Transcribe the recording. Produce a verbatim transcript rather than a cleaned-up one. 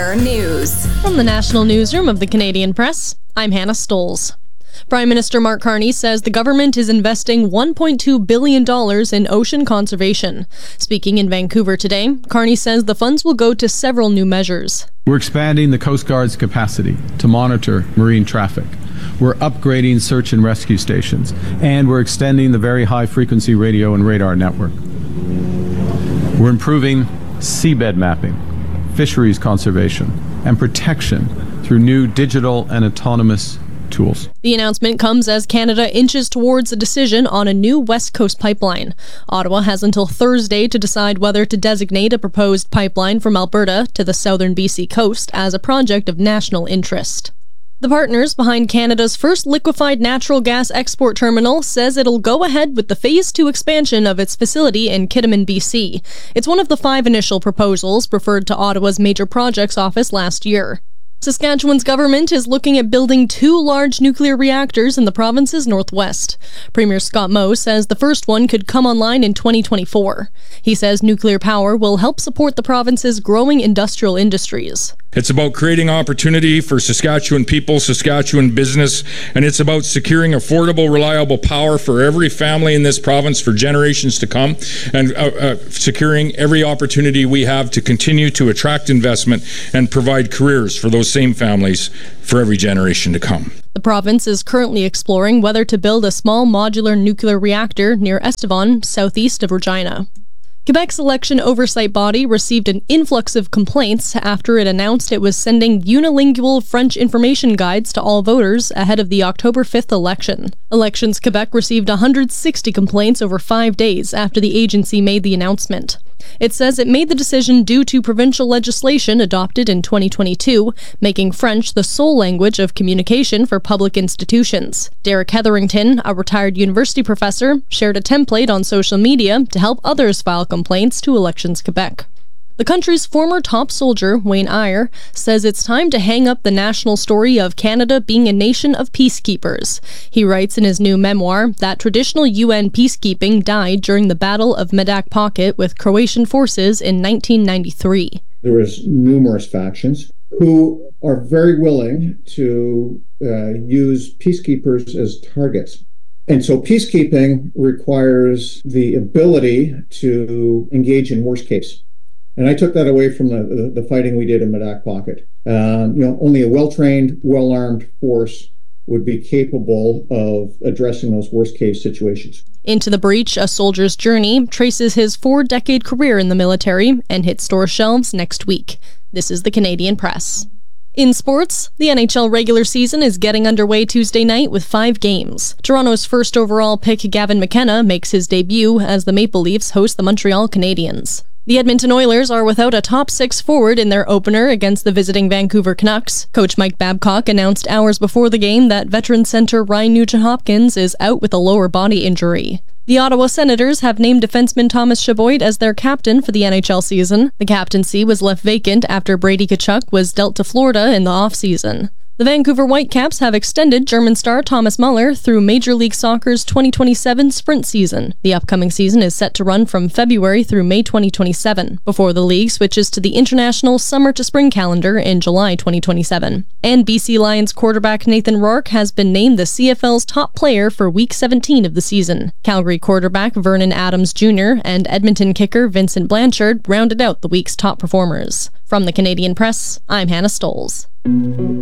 Weather News. From the National Newsroom of the Canadian Press, I'm Hannah Stolz. Prime Minister Mark Carney says the government is investing one point two billion dollars in ocean conservation. Speaking in Vancouver today, Carney says the funds will go to several new measures. We're expanding the Coast Guard's capacity to monitor marine traffic. We're upgrading search and rescue stations, and we're extending the very high-frequency radio and radar network. We're improving seabed mapping, fisheries conservation, and protection through new digital and autonomous tools. The announcement comes as Canada inches towards a decision on a new West Coast pipeline. Ottawa has until Thursday to decide whether to designate a proposed pipeline from Alberta to the southern B C coast as a project of national interest. The partners behind Canada's first liquefied natural gas export terminal says it'll go ahead with the Phase two expansion of its facility in Kitiman, B C. It's one of the five initial proposals referred to Ottawa's Major Projects Office last year. Saskatchewan's government is looking at building two large nuclear reactors in the province's northwest. Premier Scott Moe says the first one could come online in twenty twenty-four. He says nuclear power will help support the province's growing industrial industries. It's about creating opportunity for Saskatchewan people, Saskatchewan business, and it's about securing affordable, reliable power for every family in this province for generations to come, and uh, uh, securing every opportunity we have to continue to attract investment and provide careers for those same families for every generation to come. The province is currently exploring whether to build a small modular nuclear reactor near Estevan, southeast of Regina. Quebec's election oversight body received an influx of complaints after it announced it was sending unilingual French information guides to all voters ahead of the October fifth election. Elections Quebec received one hundred sixty complaints over five days after the agency made the announcement. It says it made the decision due to provincial legislation adopted in twenty twenty-two, making French the sole language of communication for public institutions. Derek Hetherington, a retired university professor, shared a template on social media to help others file complaints to Elections Quebec. The country's former top soldier, Wayne Eyre, says it's time to hang up the national story of Canada being a nation of peacekeepers. He writes in his new memoir that traditional U N peacekeeping died during the Battle of Medak Pocket with Croatian forces in nineteen ninety-three. There was numerous factions who are very willing to uh, use peacekeepers as targets. And so peacekeeping requires the ability to engage in worst case. And I took that away from the, the, the fighting we did in Medak Pocket. Um, you know, only a well-trained, well-armed force would be capable of addressing those worst-case situations. Into the Breach, A Soldier's Journey traces his four-decade career in the military and hits store shelves next week. This is the Canadian Press. In sports, the N H L regular season is getting underway Tuesday night with five games. Toronto's first overall pick, Gavin McKenna, makes his debut as the Maple Leafs host the Montreal Canadiens. The Edmonton Oilers are without a top six forward in their opener against the visiting Vancouver Canucks. Coach Mike Babcock announced hours before the game that veteran center Ryan Nugent-Hopkins is out with a lower body injury. The Ottawa Senators have named defenseman Thomas Chabot as their captain for the N H L season. The captaincy was left vacant after Brady Tkachuk was dealt to Florida in the offseason. The Vancouver Whitecaps have extended German star Thomas Muller through Major League Soccer's twenty twenty-seven sprint season. The upcoming season is set to run from February through May twenty twenty-seven, before the league switches to the international summer to spring calendar in July twenty twenty-seven. And B C Lions quarterback Nathan Rourke has been named the C F L's top player for Week seventeen of the season. Calgary quarterback Vernon Adams Junior and Edmonton kicker Vincent Blanchard rounded out the week's top performers. From the Canadian Press, I'm Hannah Stolz.